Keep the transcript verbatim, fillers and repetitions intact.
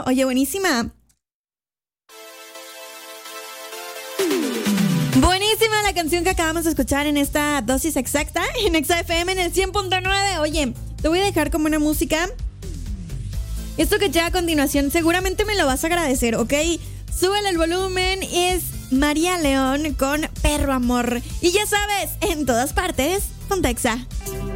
Oye, buenísima. Buenísima la canción que acabamos de escuchar en esta dosis exacta en Exa F M en el cien punto nueve. Oye, te voy a dejar como una música. Esto que llega a continuación seguramente me lo vas a agradecer, ¿ok? Súbele el volumen. Es María León con Perro Amor. Y ya sabes, en todas partes, Ponte Exa.